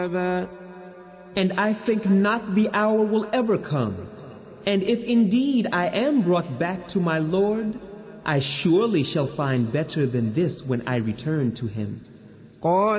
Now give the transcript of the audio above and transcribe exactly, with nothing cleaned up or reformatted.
And I think not the hour will ever come. And if indeed I am brought back to my Lord, I surely shall find better than this when I return to him.